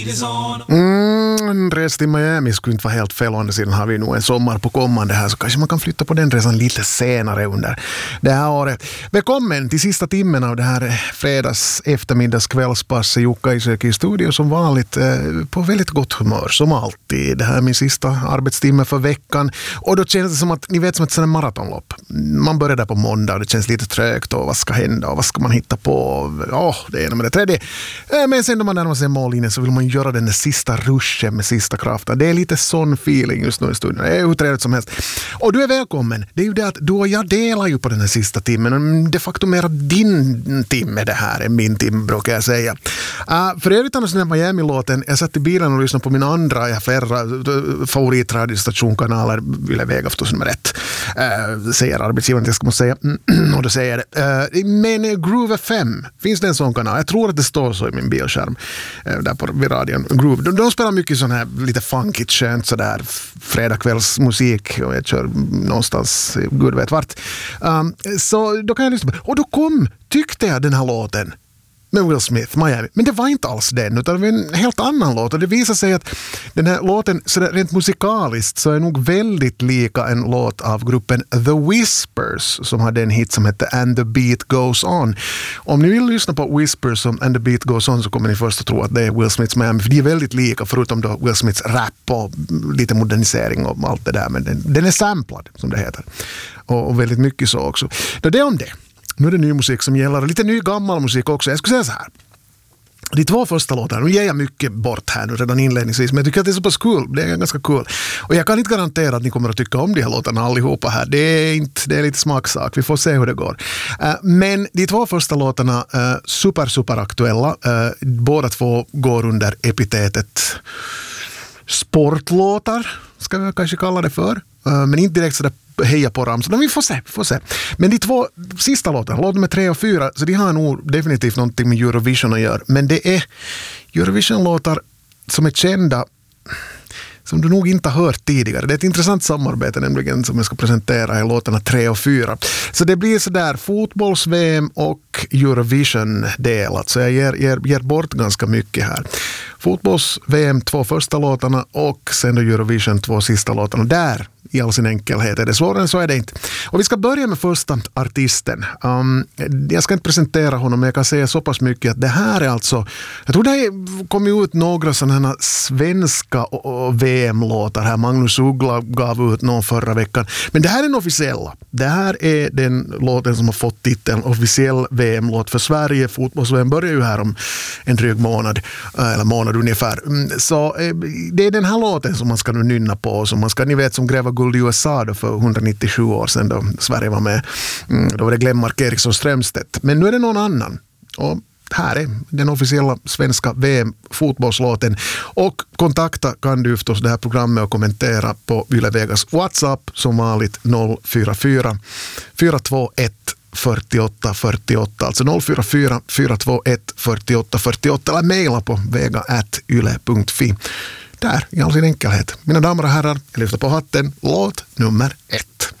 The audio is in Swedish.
En resa till Miami skulle inte vara helt fel. Å andra sidan har vi nog en sommar på kommande här, så kanske man kan flytta på den resan lite senare under det här året. Välkommen till sista timmen av det här fredags eftermiddags kvällspass. Jukka Isök i studio som vanligt, på väldigt gott humör som alltid. Det här är min sista arbetstimme för veckan, och då känns det som att ni vet, som ett sådant maratonlopp. Man börjar där på måndag och det känns lite trögt, och vad ska hända och vad ska man hitta på? Det ena med det tredje. Men sen när man närmar sig mållinjen så vill man göra den sista ruschen med sista kraften. Det är lite sån feeling just nu i studion. Det är hur trevligt som helst. Och du är välkommen. Det är ju det att du och jag delar ju på den här sista timmen. De facto mer din timme det här är min timme, brukar jag säga. För övrigt annars den här Miami-låten, jag satt i bilen och lyssnade på min andra, jag har flera favoritradiostationkanaler, Yle Vega förstås nummer 1. Säger arbetsgivaren, jag ska måste säga. Och då säger jag det. Men Groove FM, finns det en sån kanal? Jag tror att det står så i min bilskärm. Där på radion. Groove. De spelar mycket sån här lite funkigt, skönt sådär fredagkvällsmusik, och jag kör någonstans gud vet vart. Så då kan jag lyssna på. Och då tyckte jag den här låten med Will Smith, Miami. Men det var inte alls den, utan det var en helt annan låt. Och det visar sig att den här låten, så rent musikaliskt, så är nog väldigt lika en låt av gruppen The Whispers, som hade en hit som hette And the Beat Goes On. Om ni vill lyssna på Whispers som And the Beat Goes On, så kommer ni först att tro att det är Will Smiths Miami, för de är väldigt lika, förutom då Will Smiths rap och lite modernisering och allt det där. Men den är samplad, som det heter. Och väldigt mycket så också. Det är om det. Nu är det ny musik som gäller, lite ny gammal musik också. Jag skulle säga så här. De 2 första låtarna, nu ger jag mycket bort här nu redan inledningsvis, men jag tycker att det är så pass cool. Det är ganska cool. Och jag kan inte garantera att ni kommer att tycka om de här låtarna allihopa här. Det är lite smaksak. Vi får se hur det går. Men de 2 första låtarna, super aktuella. Båda 2 går under epitetet sportlåtar, ska vi kanske kalla det för. Men inte direkt sådär heja på ramsan. Vi får se. Men de 2 sista låtarna, låt nummer 3 och 4, så de har nog definitivt någonting med Eurovision att göra. Men det är Eurovision-låtar som är kända, som du nog inte har hört tidigare. Det är ett intressant samarbete nämligen som jag ska presentera i låtarna 3 och 4. Så det blir sådär fotbolls-VM och Eurovision-del. Alltså jag ger bort ganska mycket här. Fotbolls-VM 2 första låtarna och sen då Eurovision 2 sista låtarna. Där i all sin enkelhet är det svårare än så är det inte. Och vi ska börja med första artisten. Jag ska inte presentera honom, men jag kan säga så pass mycket att det här är alltså, jag tror det kom ut några sådana här svenska VM-låtar här. Magnus Uggla gav ut någon förra veckan. Men det här är den officiella. Det här är den låten som har fått titeln officiell VM-låt för Sverige. Fotbolls-VM börjar ju här om en dryg månad, eller månad ungefär. Så det är den här låten som man ska nu nynna på, som man ska, ni vet, som gräva guld i USA då för 197 år sedan då Sverige var med. Då var det Glenmark, Eriksson, Strömstedt. Men nu är det någon annan. Och här är den officiella svenska VM-fotbollslåten. Och kontakta kan du förstås det här programmet och kommentera på Yle Vegas WhatsApp som vanligt 044 421 48 48, alltså 044 421 48 48, eller mejla på vega@yle.fi. Där, i all sin enkelhet. Mina damer och herrar, jag lyfter på hatten. Låt nummer 1.